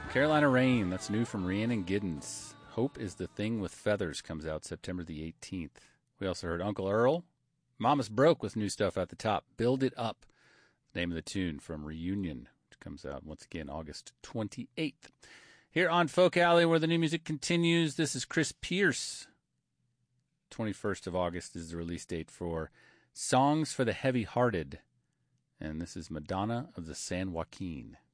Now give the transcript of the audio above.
Carolina Rain, that's new from Rhiannon Giddens. Hope is the Thing with Feathers comes out September the 18th. We also heard Uncle Earl. Mama's Broke with new stuff at the top. Build It Up, the name of the tune from Reunion, which comes out once again August 28th. Here on Folk Alley, where the new music continues, this is Chris Pierce. 21st of August is the release date for Songs for the Heavy-Hearted. And this is Madonna of the San Joaquin.